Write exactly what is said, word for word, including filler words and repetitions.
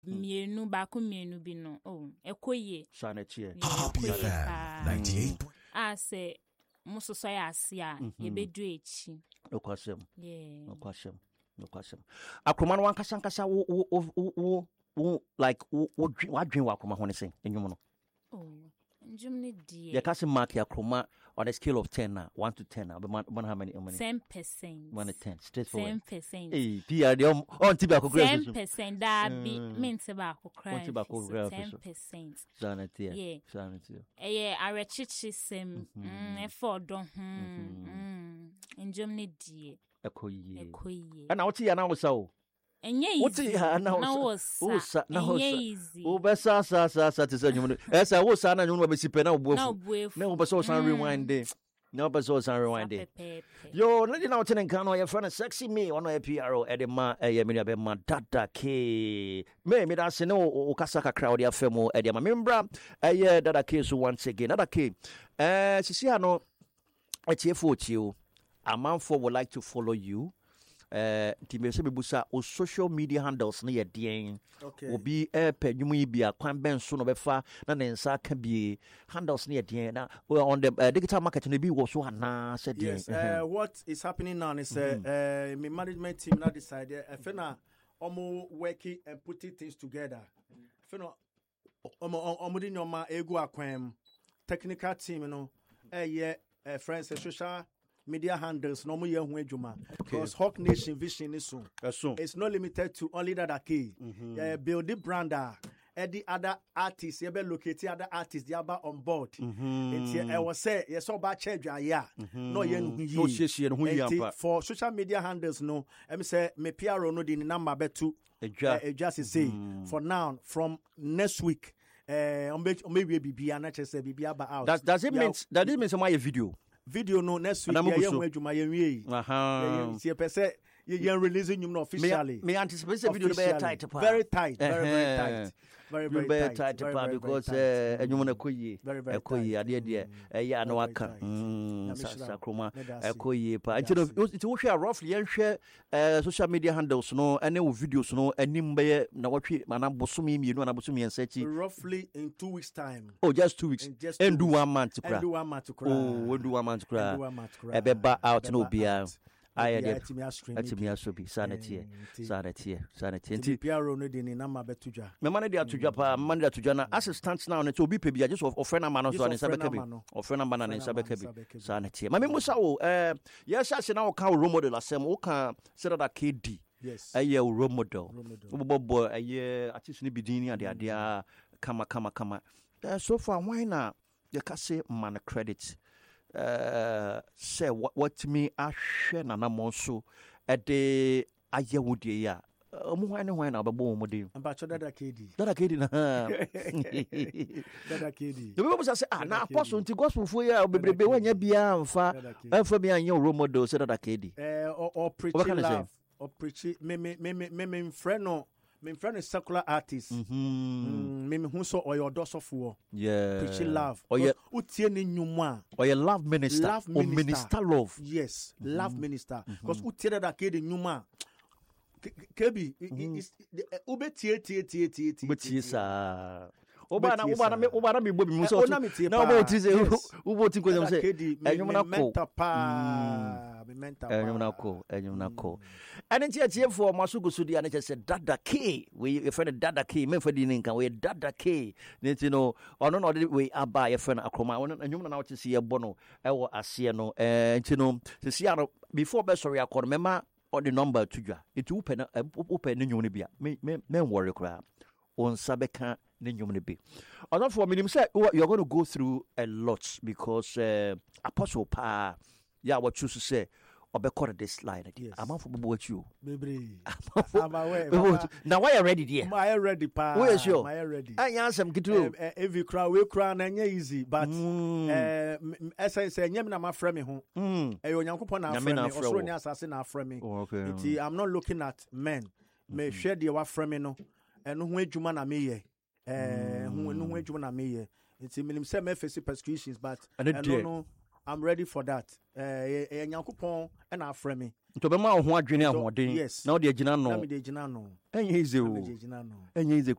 mienu baako mienu bi no oh ekoye sanachie Happy F M ninety-eight. ah say musoso ya ase a ye bedu echi okwasem yeah okwasem okwasem akroma no wankasa nkasa wo wo wo wo like wo wadwen wa akroma ho ne sen enwum no oh njum ne die ye kasi mark ya akroma on a scale of ten now one to ten now but man how many how many ten percent one to ten straight forward ten percent eh pia de on ti ba ko grade ten percent da bi mente ba ko cry ten percent sanity yeah sanity eh arechichi sem mm e for don mm njum ne die ekoyi ekoyi ana woti ya na wo sa o enye easy woti ya na wo sa na wo easy wo be sa sa sa sa te se nyum no esa wo sa na nyum no be sipe na wo buafu na wo be so san rewind dey na wo be so san rewind dey yo lady na woti nkan no your friend sexy me ono P R O edema eh me be ma dada ke me me da se ne wo kasa kakra wo dia fam edema membra eh dada ke so once again dada ke eh sisi ano etiefo ochio amanfo would like to follow you. Uh, Timese Bibusa or social media handles near Dien. Okay. Will be a penumy be a quan ben soon of a far, none and sa can be handles near Dien. Well, on the uh, digital marketing, be was so na said yes. Uh, what is happening now is uh, mm-hmm. uh, my management team now decided I feel almost working and putting things together. I feel almost in your ma ego aquam technical team, you know, eh, yeah, uh, friends, social media handles no more juma because Hawk Nation vision is soon. soon. It's not limited to only that key. Mm-hmm. Uh, build the brand. Any other artists, you be located other artists, they are on board. Mm-hmm. I was say yes, so bad charge yeah. No yen no shishi and who for social media handles no. I say me P R O no the number bet two. It just say for now from next week. Uh, maybe be an say be out. Does does it mean that it means my video? Video no next week yeah yeah you my yen aha see per se you releasing you officially me anticipate video very tight very tight very very tight very very, very tight, tight very, because enyum na koyi ekoyi ade ade eh ya na waka sasa kroma ekoyi pa nti no it wo hwe roughly yen hwe social media handles no ene wo videos no anim be na watwe mana bosomi mienu na bosomi ensachi roughly in two weeks time oh just two weeks and do one month to cry and do one month to cry oh do one month to cry ebeba out no bia I did. That's me also be sanity, sanity, sanity. Nti P R O no de ni na ma betuja. Me man dey atuja pa, man dey atuja na assistant now na to obi pe bia just of friend man no so na sabeka bi. Of friend man na sabeka bi. Sanity. Ma me musa wo eh yes ase na wo ka role model asem, wo ka say that K D. Yes. Aye role model. Wo bobo aye artist ni bidini ade ade kama kama kama. So far why na you can say man credit. Uh, say what what me ahwe na na monso e de aye wodie ya omo hwan ne hwan na obebo mo de amba cho dada K D dada K D na dada K D the people say ah na apostle nti gospel fo ya obebrebe wanya bia mfa mfa bia anye role model say dada K D eh or preach love or preach me me me me me friend no my friend is secular artist. Mm-hmm. Me who saw or your dosofo. Yeah. Preaching love. Or your utie ni nyuma. Or your love minister. Love or minister. minister love. Yes. Mm-hmm. Love minister. Because utie that kid nyuma. Kebi is ube tie tie tie tie tie. But sa. Oba na oba na oba na me bobi mu so. Na oba ti say oba ti ko say. Enyum na ko. Me mental. Enyum na ko. Enyum na ko. And then tie for masugo so dia na say Dada K. We your friend Dada K. Me for di nkan we Dada K. You know, ono no we aba your friend Akroma. Ono enyum na what see e bono e wo ase no. Eh you know, see ya before be sorry akọ mema or the number to dwa. It open open no nyum ne bia. Me me me worry kra. On sabeka ne nyum ne bi. Other for me say you're going to go through a lot because uh, apostle pa yeah what choose to say obekore this line again. I'm for what you. Baby. I'm aware. Now why are ready dear? My ready pa. Where is you? My ready. I answer kitu. If you cry we cry na nya easy but eh as I say nyam na ma frɛ me ho. Eh onyankopɔ na frɛ me osoro ni asase na frɛ me. Okay. I'm not looking at men. Me hwɛ de wa frɛ me no. Eno ho adwuma na me ye. Eh ho eno ho adwuma na me ye. Nti minim say me face persecutions but I don't know. I'm ready for that. Eh eh nyankopon e na afrɛ me. Nto be ma ho adwene ahoden. Yes. Na o de agina no. Na me de agina no. Enye ize o. Na me de agina no. Enye ize